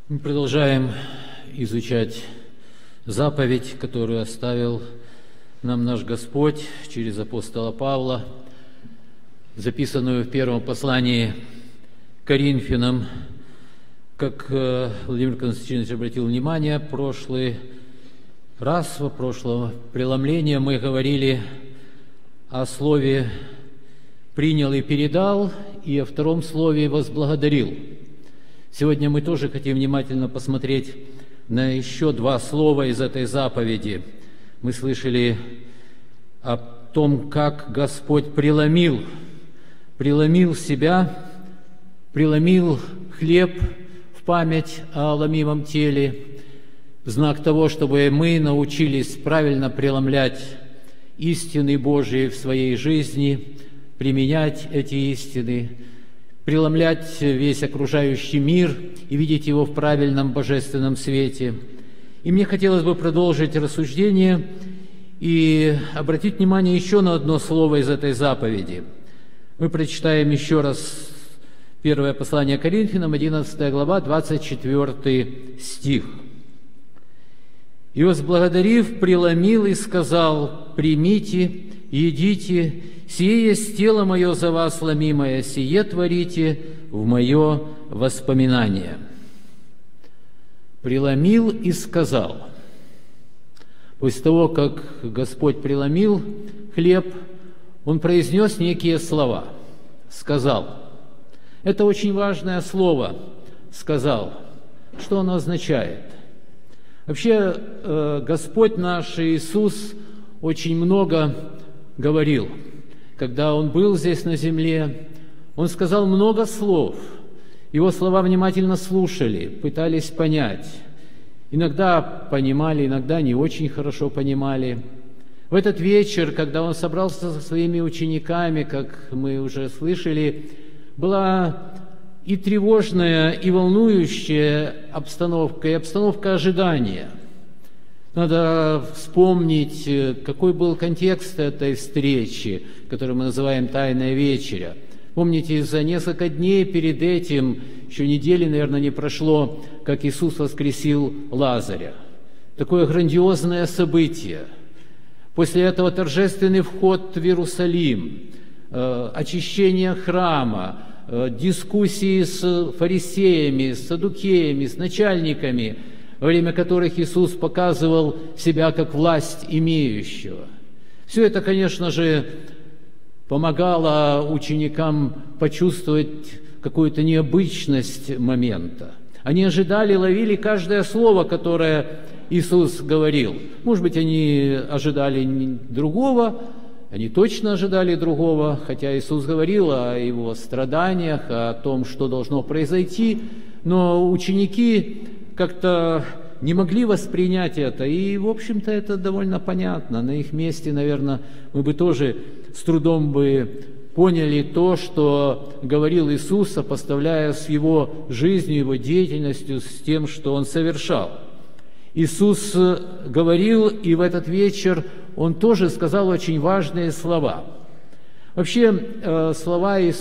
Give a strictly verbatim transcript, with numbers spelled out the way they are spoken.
Мы продолжаем изучать заповедь, которую оставил нам наш Господь через апостола Павла, записанную в первом послании к Коринфянам. Как Владимир Константинович обратил внимание, в прошлый раз, во прошлом преломлении мы говорили о слове «принял и передал», и о втором слове «возблагодарил». Сегодня мы тоже хотим внимательно посмотреть на еще два слова из этой заповеди. Мы слышали о том, как Господь преломил, преломил себя, преломил хлеб в память о ломимом теле, в знак того, чтобы мы научились правильно преломлять истины Божьи в своей жизни, применять эти истины, преломлять весь окружающий мир и видеть его в правильном божественном свете. И мне хотелось бы продолжить рассуждение и обратить внимание еще на одно слово из этой заповеди. Мы прочитаем еще раз первое послание Коринфянам, одиннадцатая глава, двадцать четвёртый стих. «И, возблагодарив, преломил и сказал: примите, едите, сие есть тело мое за вас ломимое, сие творите в мое воспоминание». Преломил и сказал. После того, как Господь преломил хлеб, Он произнес некие слова. Сказал. Это очень важное слово «сказал». Что оно означает? Вообще, Господь наш Иисус очень много говорил. Когда Он был здесь на земле, Он сказал много слов. Его слова внимательно слушали, пытались понять. Иногда понимали, иногда не очень хорошо понимали. В этот вечер, когда Он собрался со своими учениками, как мы уже слышали, была и тревожная, и волнующая обстановка, и обстановка ожидания. Надо вспомнить, какой был контекст этой встречи, которую мы называем «Тайная вечеря». Помните, за несколько дней перед этим, еще недели, наверное, не прошло, как Иисус воскресил Лазаря. Такое грандиозное событие. После этого торжественный вход в Иерусалим, очищение храма, дискуссии с фарисеями, с саддукеями, с начальниками, во время которых Иисус показывал себя как власть имеющего. Все это, конечно же, помогало ученикам почувствовать какую-то необычность момента. Они ожидали, ловили каждое слово, которое Иисус говорил. Может быть, они ожидали другого, они точно ожидали другого, хотя Иисус говорил о Его страданиях, о том, что должно произойти, но ученики как-то не могли воспринять это, и, в общем-то, это довольно понятно. На их месте, наверное, мы бы тоже с трудом бы поняли то, что говорил Иисус, сопоставляя с Его жизнью, Его деятельностью, с тем, что Он совершал. Иисус говорил, и в этот вечер Он тоже сказал очень важные слова. Вообще, слова Иисуса